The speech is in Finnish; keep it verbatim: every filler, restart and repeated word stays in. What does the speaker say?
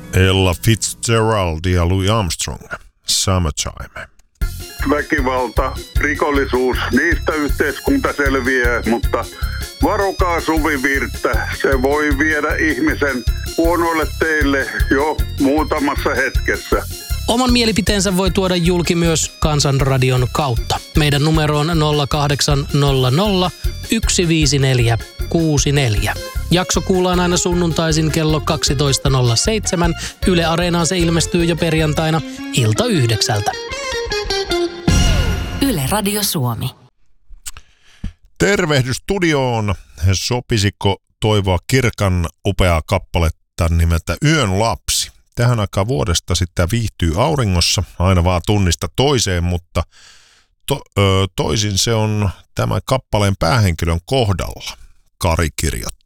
Ella Fitzgerald ja Louis Armstrong. Summertime. Väkivalta, rikollisuus, niistä yhteiskunta selviää, mutta varokaa suvivirttä. Se voi viedä ihmisen huonoille teille jo muutamassa hetkessä. Oman mielipiteensä voi tuoda julki myös Kansanradion kautta. Meidän numero on nolla kahdeksan nolla nolla yksi viisi neljä kuusi neljä. Jakso kuullaan aina sunnuntaisin kello kaksitoista nolla seitsemän. Yle Areenaan se ilmestyy jo perjantaina ilta yhdeksältä. Yle Radio Suomi. Tervehdys studioon. Sopisiko toivoa Kirkan upeaa kappaletta nimeltä Yön lapsi? Tähän aikaan vuodesta sitten viihtyy auringossa, aina vaan tunnista toiseen, mutta to, ö, toisin se on tämän kappaleen päähenkilön kohdalla. Kari kirjoittaa.